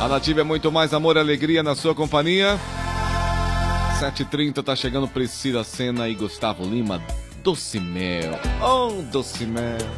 A Nativa é muito mais amor e alegria na sua companhia. 7h30 tá chegando Priscila Senna e Gustavo Lima. Doce Mel. Oh, Doce Mel.